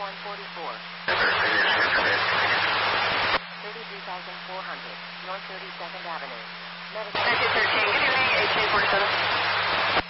33,400 North 32nd Avenue. Medical. 13, good evening, HA 47.